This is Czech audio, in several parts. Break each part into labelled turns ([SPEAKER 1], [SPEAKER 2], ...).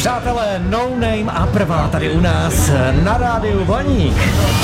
[SPEAKER 1] Přátelé, No Name a prvá tady u nás na rádiu Blaník.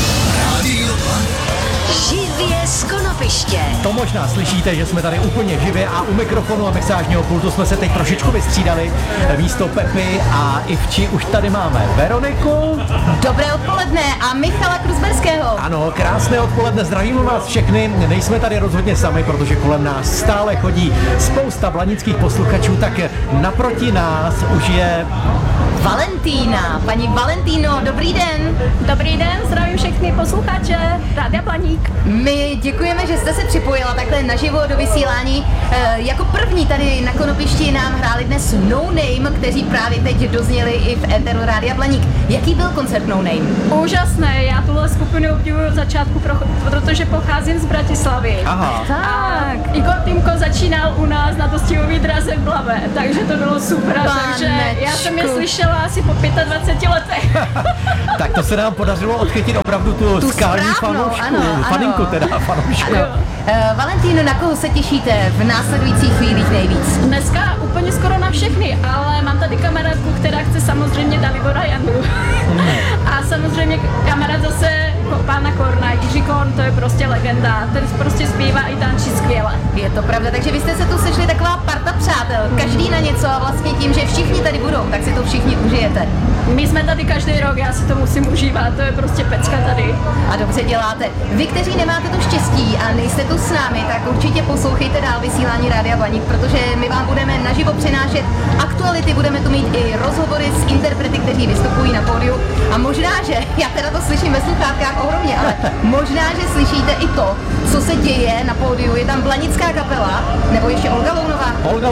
[SPEAKER 2] Živě z Konopiště.
[SPEAKER 1] To možná slyšíte, že jsme tady úplně živě a u mikrofonu a mixážního pultu jsme se teď trošičku vystřídali. Místo Pepy a Ivči už tady máme Veroniku.
[SPEAKER 3] Dobré odpoledne a Michala Kruzberského.
[SPEAKER 1] Ano, krásné odpoledne, zdravíme vás všechny. Nejsme tady rozhodně sami, protože kolem nás stále chodí spousta blanických posluchačů, tak naproti nás už je
[SPEAKER 3] Valentína. Paní Valentíno, dobrý den.
[SPEAKER 4] Dobrý den, zdravím všechny posluchače Rádia Blaník.
[SPEAKER 3] My děkujeme, že jste se připojila takhle naživo do vysílání. Jako první tady na Konopišti nám hráli dnes No Name, kteří právě teď dozněli i v éteru Rádia Blaník. Jaký byl koncert No Name?
[SPEAKER 4] Úžasné, já tuhle skupinu obdivuji od začátku, protože pocházím z Bratislavy.
[SPEAKER 1] Aha.
[SPEAKER 4] Tak, Igor Týmko začínal u nás na dostihové draze v Blave, takže to bylo super, takže já jsem je slyšela asi po 25 letech.
[SPEAKER 1] Tak to se nám podařilo odchytit opravdu tu skální fanoušku, faninku teda fanoušku.
[SPEAKER 3] Valentíno, na koho se těšíte v následujících chvílích nejvíc?
[SPEAKER 4] Dneska úplně skoro na všechny, ale mám tady kamarádku, která chce samozřejmě Dalibora Jandu. A samozřejmě kamarád zase pána Korna, Jiří Korn, to je prostě legenda, ten prostě zpívá i tančí skvěle.
[SPEAKER 3] Je to pravda, takže vy jste se tu sešli taková parta přátel, každý na něco a vlastně tím, že všichni tady budou, tak si to všichni užijete.
[SPEAKER 4] My jsme tady každý rok, já si to musím užívat, to je prostě pecka tady.
[SPEAKER 3] A dobře děláte. Vy, kteří nemáte to štěstí a nejste tu s námi, tak určitě poslouchejte dál vysílání Rádia Blaník, protože my vám budeme naživo přinášet aktuality, budeme tu mít i rozhovory s interprety, kteří vystupují na pódiu. A možná, že, já teda to slyším ve sluchátkách ohromně, ale možná, že slyšíte i to, co se děje na pódiu. Je tam blanická kapela, nebo ještě Olga Lounová?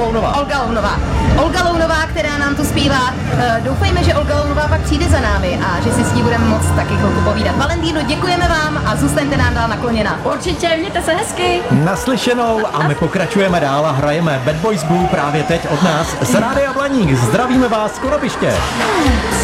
[SPEAKER 3] Olga Lounová, která nám tu zpívá. Doufejme, že Olga Lounová pak přijde za námi a že si s ní budeme moc taky chvilku povídat. Valentíno, děkujeme vám a zůstaňte nám dál nakloněna.
[SPEAKER 4] Určitě, mějte se hezky.
[SPEAKER 1] Naslyšenou a my pokračujeme dál a hrajeme Bad Boys Blue právě teď od nás z Rádia Blaník. Zdravíme vás z Konopiště.